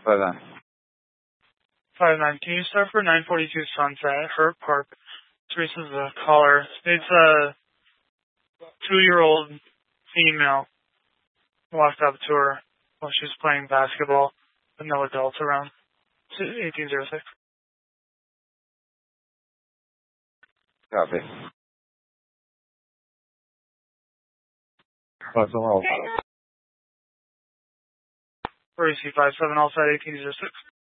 59. 59. Can you start for 942 Sunset, Hurt Park? Teresa's the caller. It's a 2-year-old female walked up to her while she was playing basketball with no adults around. 1806. Copy. 57 all. Where is he? 57 all side 1806.